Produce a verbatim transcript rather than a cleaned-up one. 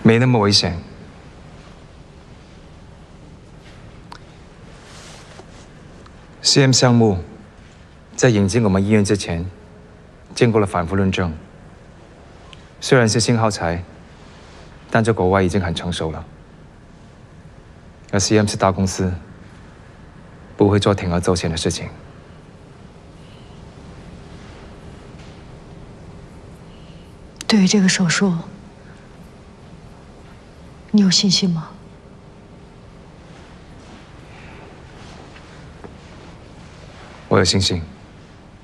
没那么危险。C M 项目在引进我们医院之前，经过了反复论证。虽然是新耗材，但在国外已经很成熟了。而 C M 是大公司，不会做铤而走险的事情。 对于这个手术，你有信心吗？ 我有信心。